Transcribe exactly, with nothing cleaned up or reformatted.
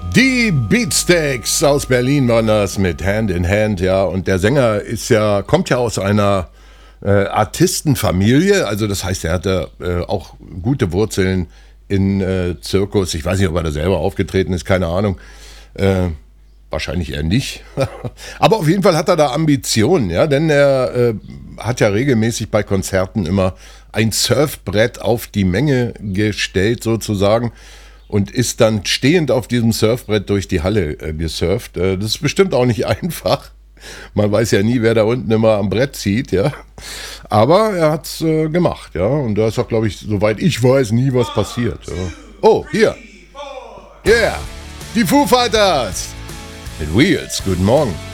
Die Beatsteaks aus Berlin waren das mit Hand in Hand, ja. Und der Sänger ist ja, kommt ja aus einer äh, Artistenfamilie. Also das heißt, er hatte äh, auch gute Wurzeln in äh, Zirkus. Ich weiß nicht, ob er da selber aufgetreten ist, keine Ahnung. Äh, wahrscheinlich eher nicht. Aber auf jeden Fall hat er da Ambitionen, ja. Denn er äh, hat ja regelmäßig bei Konzerten immer ein Surfbrett auf die Menge gestellt, sozusagen. Und ist dann stehend auf diesem Surfbrett durch die Halle äh, gesurft. Äh, das ist bestimmt auch nicht einfach. Man weiß ja nie, wer da unten immer am Brett zieht, ja. Aber er hat's äh, gemacht, ja. Und da ist auch, glaube ich, soweit ich weiß, nie was passiert. Ja. Oh, hier. Yeah. Die Foo Fighters. Mit Wheels. Guten Morgen.